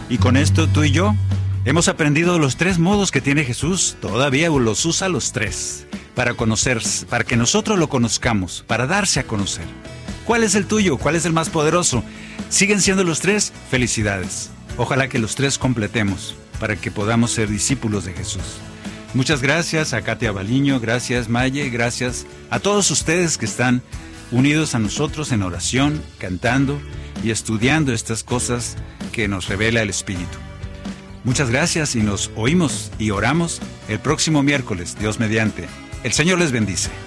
Y con esto tú y yo hemos aprendido los 3 modos que tiene Jesús. Todavía los usa los 3 para conocer, para que nosotros lo conozcamos, para darse a conocer. ¿Cuál es el tuyo? ¿Cuál es el más poderoso? ¿Siguen siendo los 3? Felicidades. Ojalá que los 3 completemos para que podamos ser discípulos de Jesús. Muchas gracias a Katia Baliño, gracias Maye, gracias a todos ustedes que están unidos a nosotros en oración, cantando y estudiando estas cosas que nos revela el Espíritu. Muchas gracias y nos oímos y oramos el próximo miércoles, Dios mediante. El Señor les bendice.